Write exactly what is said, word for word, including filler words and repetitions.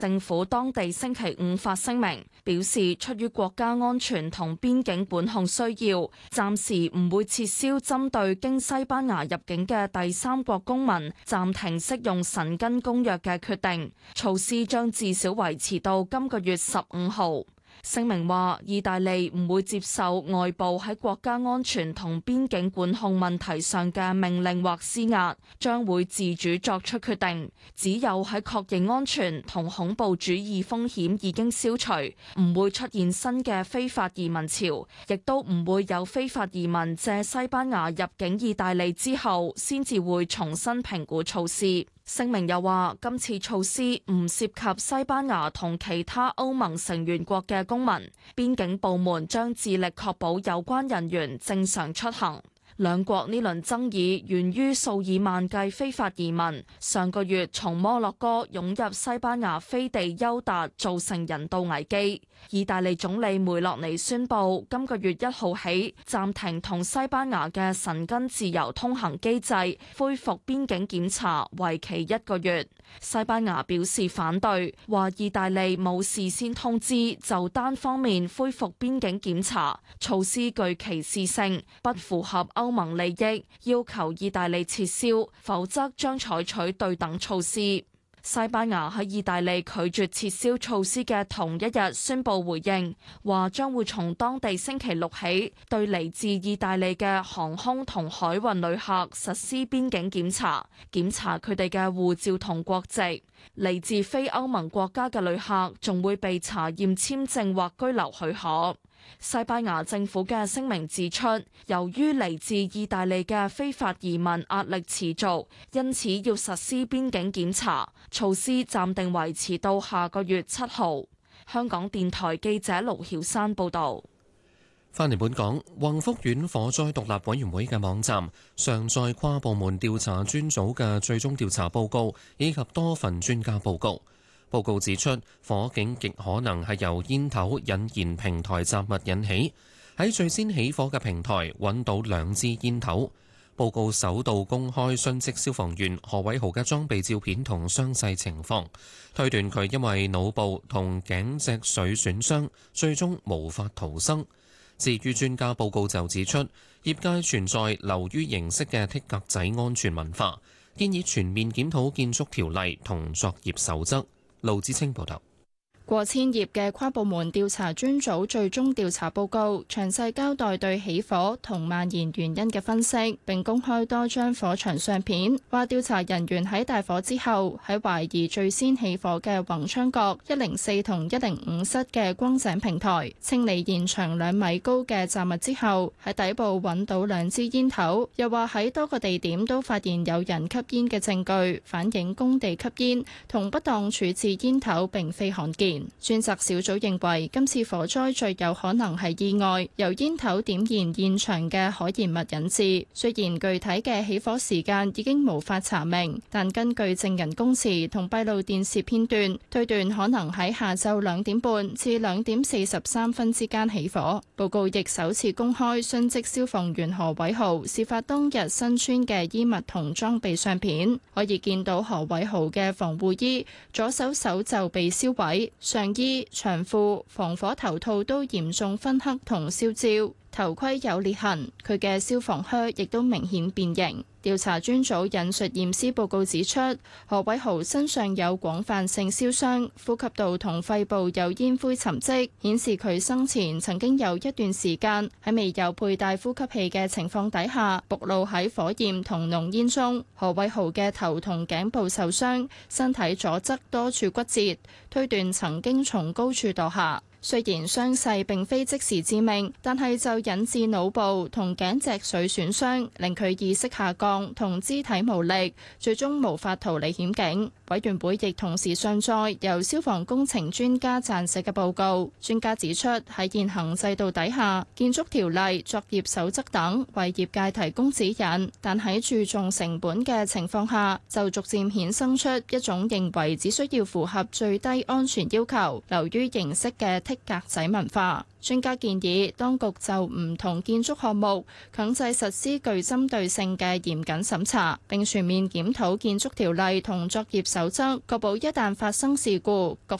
政府當地星期五發聲明，表示出於國家安全同邊境管控需要，暫時唔會撤銷針對經西班牙入境嘅第三國公民暫停適用申根公約嘅決定，措施將至少維持到今個月十五號。聲明話，意大利唔會接受外部喺國家安全同邊境管控問題上嘅命令或施壓，將會自主作出決定。只有喺確認安全同恐怖主義風險已經消除，唔會出現新嘅非法移民潮，亦都唔會有非法移民借西班牙入境意大利之後，先至會重新評估措施。聲明又話，今次措施唔涉及西班牙同其他歐盟成員國嘅公民，邊境部門將致力確保有關人員正常出行。兩國呢輪爭議源於數以萬計非法移民上個月從摩洛哥湧入西班牙飛地休達，造成人道危機。意大利總理梅洛尼宣布，今個月一號起暫停同西班牙嘅申根自由通行機制，恢復邊境檢查，為期一個月。西班牙表示反對，話意大利冇事先通知就單方面恢復邊境檢查，措施具歧視性，不符合歐盟利益，要求意大利撤銷，否則將採取對等措施。西班牙喺意大利拒絕撤銷措施嘅同一日宣布回應，話將會從當地星期六起對嚟自意大利嘅航空同海運旅客實施邊境檢查，檢查佢哋嘅護照同國籍。嚟自非歐盟國家嘅旅客仲會被查驗簽證或居留許可。西班牙政府嘅聲明指出，由於嚟自意大利嘅非法移民壓力持續，因此要實施邊境檢查，措施暫定維持到下個月七號。香港電台記者盧曉山報導。 翻嚟本港，宏福苑火災獨立委員會嘅網站上載跨部門調查專組嘅最終調查報告，以及多份專家報告。報告指出，火警極可能係由煙頭引燃平台雜物引起。喺最先起火嘅平台揾到兩支煙頭。報告首度公開殉職消防員何偉豪嘅裝備照片同傷勢情況，推斷佢因為腦部同頸脊髓損傷，最終無法逃生。至於專家報告就指出，業界存在流於形式嘅剔格仔安全文化，建議全面檢討建築條例同作業守則。盧志清報道。 過千頁嘅跨部門調查專組最終調查報告，詳細交代對起火同蔓延原因嘅分析，並公開多張火場相片，話調查人員喺大火之後，喺懷疑最先起火嘅宏昌閣一零四同一零五室嘅光井平台，清理現場兩米高嘅雜物之後，喺底部揾到兩支煙頭。又話喺多個地點都發現有人吸煙嘅證據，反映工地吸煙同不當處置煙頭並非罕見。專責小組認為今次火災最有可能係意外，由煙頭點燃現場嘅可燃物引致。雖然具體嘅起火時間已經無法查明，但根據證人供詞同閉路電視片段，推斷可能喺下晝兩點半至兩點四十三分之間起火。報告亦首次公開殉職消防員何偉豪事發當日身穿嘅衣物同裝備相片，可以見到何偉豪嘅防護衣左手手袖被燒毀，上衣、長褲、防火頭套都嚴重燻黑同燒焦，頭盔有裂痕，佢嘅消防靴亦都明顯變形。調查專組引述驗屍報告指出，何偉豪身上有廣泛性燒傷，呼吸道同肺部有煙灰沉積，顯示佢生前曾經有一段時間喺未有佩戴呼吸器嘅情況底下，暴露喺火焰同濃煙中。何偉豪嘅頭同頸部受傷，身體左側多處骨折，推斷曾經從高處墮下。雖然傷勢並非即時致命，但係就引致腦部同頸脊髓損傷，令佢意識下降同肢體無力，最終無法逃離險境。委員會亦同時上載由消防工程專家撰寫嘅報告。專家指出，喺現行制度底下，建築條例、作業守則等為業界提供指引，但喺注重成本嘅情況下，就逐漸衍生出一種認為只需要符合最低安全要求，流於形式嘅剔格仔文化。專家建議當局就唔同建築項目強制實施具針對性嘅嚴謹審查，並全面檢討建築條例同作業守則，確保一旦發生事故，各